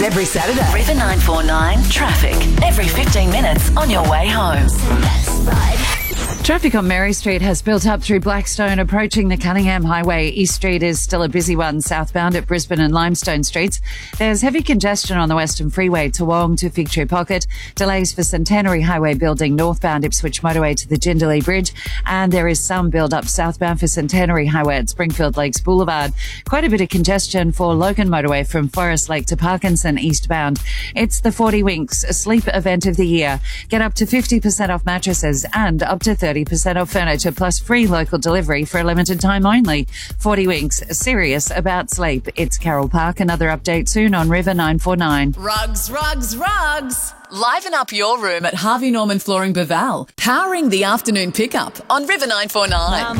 every Saturday. River 949 traffic every 15 minutes on your way home. Traffic on Mary Street has built up through Blackstone approaching the Cunningham Highway. East Street is still a busy one southbound at Brisbane and Limestone Streets. There's heavy congestion on the Western Freeway, Toowong to Fig Tree Pocket. Delays for Centenary Highway building northbound Ipswich Motorway to the Jindalee Bridge. And there is some build-up southbound for Centenary Highway at Springfield Lakes Boulevard. Quite a bit of congestion for Logan Motorway from Forest Lake to Parkinson eastbound. It's the 40 Winks sleep event of the year. Get up to 50% off mattresses and up to 30% off furniture plus free local delivery for a limited time only. 40 Winks, serious about sleep. It's Carol Park. Another update soon on River 949. Rugs, rugs, rugs. Liven up your room at Harvey Norman Flooring Baval. Powering the afternoon pickup on River 949.